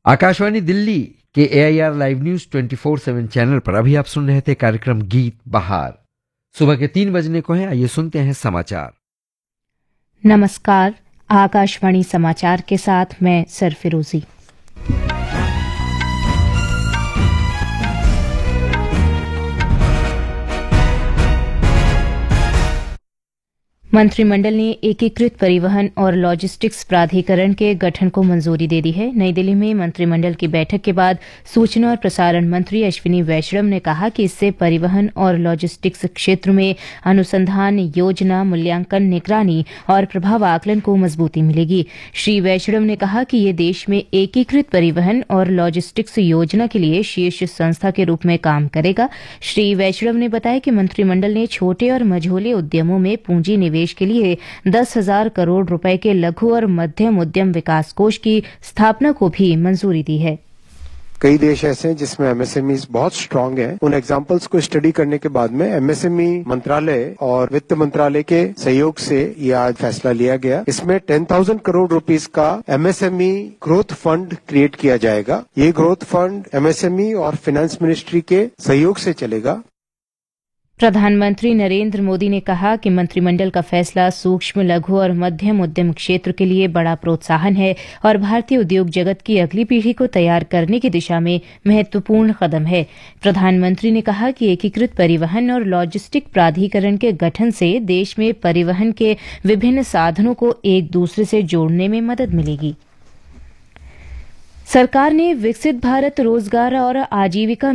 आकाशवाणी दिल्ली के AIR live news 24/7 channel पर अभी आप सुन रहे थे कार्यक्रम गीत बहार। सुबह के 3 बजने को है, आइए सुनते हैं समाचार। नमस्कार, आकाशवाणी समाचार के साथ मैं सरफिरोजी। मंत्रिमंडल ने एकीकृत परिवहन और लॉजिस्टिक्स प्राधिकरण के गठन को मंजूरी दे दी है। नई दिल्ली में मंत्रिमंडल की बैठक के बाद सूचना और प्रसारण मंत्री अश्विनी वैष्णव ने कहा कि इससे परिवहन और लॉजिस्टिक्स क्षेत्र में अनुसंधान, योजना, मूल्यांकन, निगरानी और प्रभाव आकलन को मजबूती मिलेगी। श्री वैष्णव ने कहा कि ये देश में एकीकृत परिवहन और लॉजिस्टिक्स योजना के लिए शीर्ष संस्था के रूप में काम करेगा। श्री वैष्णव ने बताया कि मंत्रिमंडल ने छोटे और मझोले उद्यमों में पूंजी निवेश के लिए 10,000 करोड़ रुपए के लघु और मध्यम उद्यम विकास कोष की स्थापना को भी मंजूरी दी है। कई देश ऐसे हैं जिसमें एमएसएमई बहुत स्ट्रांग है। उन एग्जांपल्स को स्टडी करने के बाद में एमएसएमई मंत्रालय और वित्त मंत्रालय के सहयोग से ये आज फैसला लिया गया। इसमें 10,000 करोड़ रुपीस का एमएसएमई ग्रोथ फंड क्रिएट किया जाएगा। ये ग्रोथ फंड एमएसएमई और फाइनेंस मिनिस्ट्री के सहयोग से चलेगा। प्रधानमंत्री नरेंद्र मोदी ने कहा कि मंत्रिमंडल का फैसला सूक्ष्म, लघु और मध्यम उद्यम क्षेत्र के लिए बड़ा प्रोत्साहन है और भारतीय उद्योग जगत की अगली पीढ़ी को तैयार करने की दिशा में महत्वपूर्ण कदम है। प्रधानमंत्री ने कहा कि एकीकृत परिवहन और लॉजिस्टिक प्राधिकरण के गठन से देश में परिवहन के विभिन्न साधनों को एक दूसरे से जोड़ने में मदद मिलेगी। सरकार ने विकसित भारत रोजगार और आजीविका